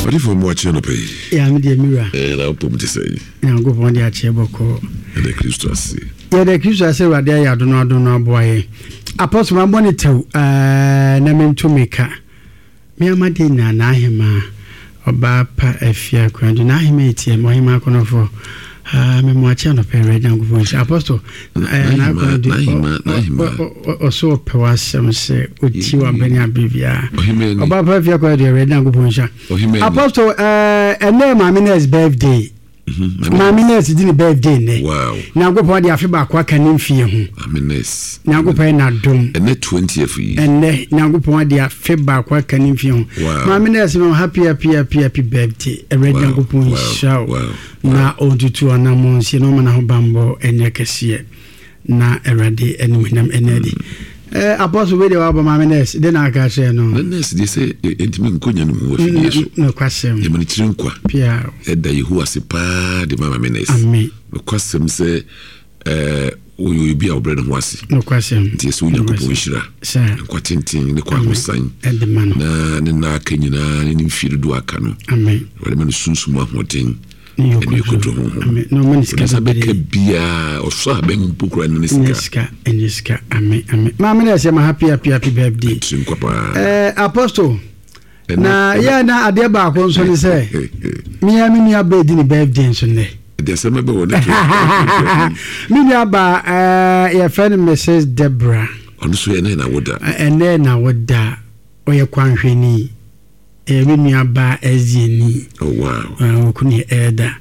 What if I'm watching a pay? Yeah, I'm the mirror. And I'll put to say, and go on the Acheboko. And the Christus. Yeah, the Christus say, what they are do not boy. Apostle, I'm going to name to make a mere Madina, Nahima, or Bapa, a fear, Grand, Nahimate, and Mohima Conofo. I'm watching a pair of voice. Apostle, and I'm going to do so. Pewasam say, with you and Benya Bivia. About if you're going to read down Apostle, and then my minister's birthday. My minister didn't birthday. Wow. Now go for the Afiba Quack fear. Now go pay not doom. And net 20 for you. And now go for the Afiba Quack and fear. My minister, happy birthday. A red young go show. Now, old to an amount, you know, man, bambo and Yakasia. Now, a ready and Winam and Eddie. Apostle video about my minister, then I can say no. They say, intimate Kunyan, no question. The Manitrinkwa, Pierre, Edda, who was a pa, the Mamma Menace. And me, the question say, will be our bread and was no question. It is William Bushra, sir, and quatinting the Quack sign, and the man, and na Kenyan, and in field do a canoe. Amen. What a man soon smart thing. You could do no money beer or so being book and Niska. Amen. Mamma, I say, my happy birthday. Apostle. Now, yeah, now, I dare back on Sunday say, me, I mean, your bed in the birthday Sunday. There's some about me, your friend, Mrs. Deborah. Honestly, and then I would die, or your quantity. When you are Ezini. Oh, wow. Couldn't you air that?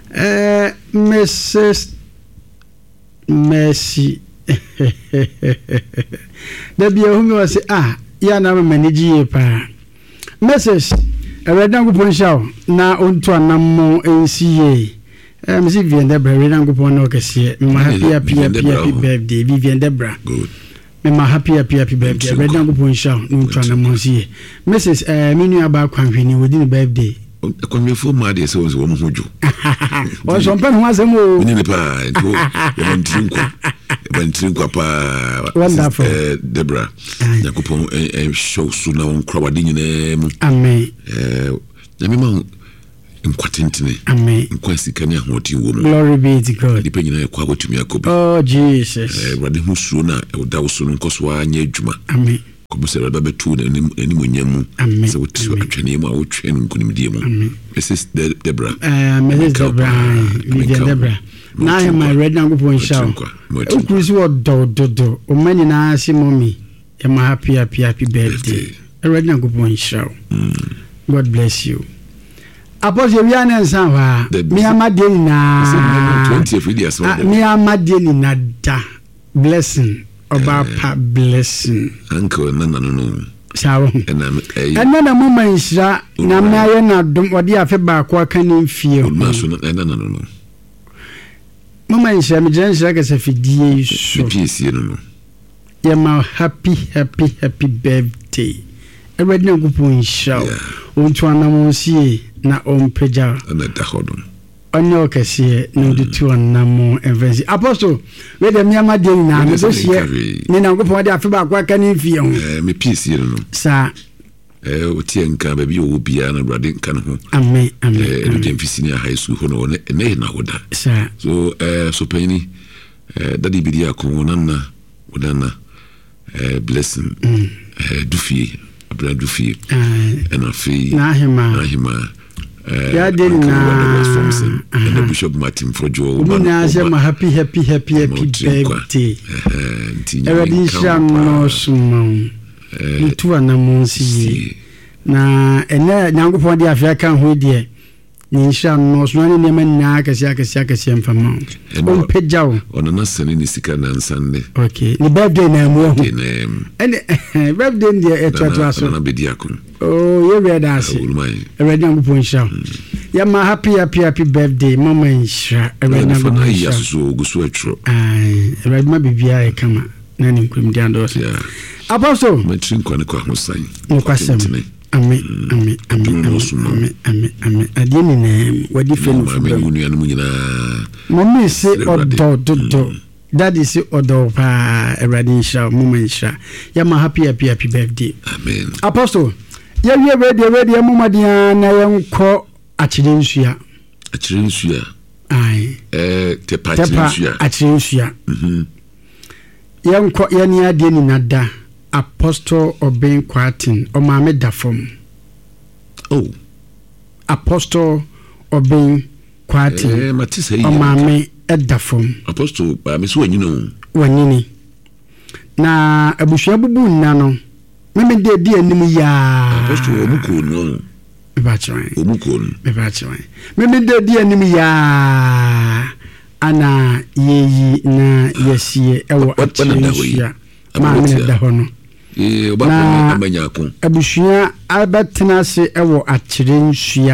Mrs. Mercy. There be a woman was ya never manage ye pa. Mrs. A red down upon show now on to a number NCA. Mrs. Vivian Debra, red down upon Occasia. My happy birthday, Vivian Debra. Good. My happy birthday. Red down upon show, no trying to Mrs. Minu about Quanfini within the birthday. Come here for my dear, so was one who do. Or some pen was a move. Wonderful. Deborah. Yakupon show soon on Crowding name. Amen. In Quatintine. Amen. In Quincy Kenya, what you woman. Glory be to God. Depending on a quago to me a copy. Oh, Jesus. Rather who sooner, that was soon Coswa near Juma. Amen. Commissaire Babbe Toon and Nimunyamu. Amen. So what you training my training couldn't be. Mrs. Deborah. Mrs. Deborah. Now I am red now go and shout. Who's what do? O many now see mommy. Am I happy birthday? I red now go and shout. God bless you. Apostle Yana and Sawa, me am Madina 20 years old. Me am Madina da blessing about blessing. Uncle, no. So, and another moment is that Namaya don't what dear Feba Quacan feel. No. Mama is a generous like as a fiddy. Yama happy birthday. A red no good show. Untuana Monsi. Na ompeja na dahodon onyo kese no de tu onamo envesi apostle we de miama de na no so sie ni na ngopon de afeba kwa kan fie ho me peace no sa otie nka ba bi o bia na brade nka no amen de mfisini high school ho no ne na hoda sa so so pani daddy bi dia ko wonana blessing dufie abra dufie and afi na hima ya den na and the Bishop Martin Frojo na say my happy birthday everybody sham no sumon tu anamonsi na ene nyangopon de afia kan ho de ni sham no so na ne man na akasi mfama on pejaw on na sane ni sika na nsande okay ni birthday na mu ho ene birthday de etwa so na bediakon oh, you read us. I read young Puncha. Yeah, my happy birthday, Mama and Sha. I read number so go sweat. I read my BBI come. Nanny Quim Dandos. Apostle, my drink on the quack sign. No question. Amen. I didn't name what you feel. Mommy say, oh, do. That is Odo Radisha, Moment Sha. Yeah, my happy birthday. Amen. Apostle. ya wie we momadia na yenko akyire nsua ai tepa akyire nsua yenko yani ade ni nada Apostle Obin Kwatin o maame da fom Apostle Obin Kwatin o maame da fom Apostle ba me so wanyini na abusua bubu nna no me de di anim ya Apostle omuko no me de di anim ya ana yeyi na yesie ewo akyerehia maame da ho no oba amanya ko abusua abatena se ewo akyerehia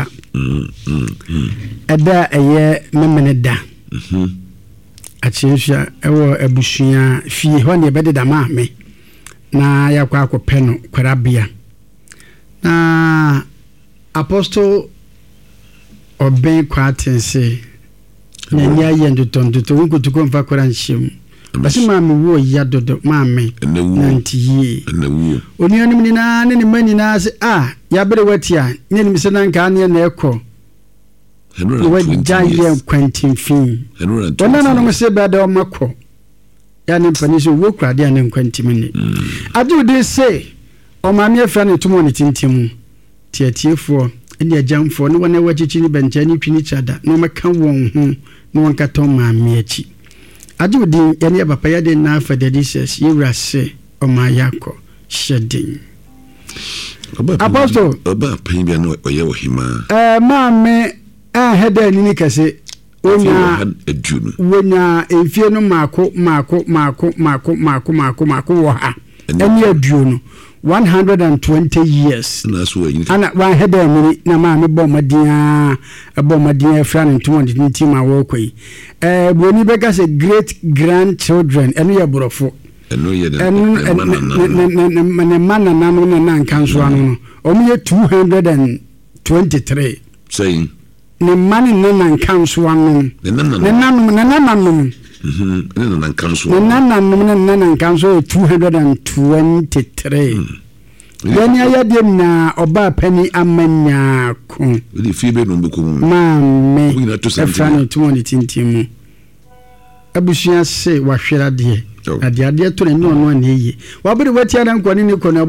eda eye memene da akyerehia ewo abusua fie ho ne bede da maame na yakwa akopɛ no kwarabia na Apostle Obin Kwatin se na nya yendo tonto nkutuko mfa kwara nhyem basi maame wo ya dodo maame nantiye oni anim ni na ne mani na se ya bere watia ne nim se nan ka ne na ekɔ we jaye kwantin fin wana no se beda o makɔ ya ne mpani so wo krade ya ne kwantin ni adu de se o maame afra ne tumo ne tintimu tietiefo ndi ajamfo ne wana wachichi ni bencha ni twini chada no meka won ho no wanka to maame achi adu de ya ne papa ya de na afadadises yewra se o ma yakɔ shedin Apostle oba pan bia no oye wo hima maame heda ni kase wonya efie no mako wo ha eni aduo no 120 years ana wa heda ni na maame bɔ madia fra ne ntomo de team a wo koi boni beka se great grandchildren eno ye borofo eno ye ne manana na nkanso anu no omu ye 223 saying ne mani na nkanso anu ne nananum 223 yani ayade na oba pani amanya ko di fibe no buku maame efrani tumo tintimu abusua se wahwera de ade to ne no no na yi wabere watia na nkwane ne ko na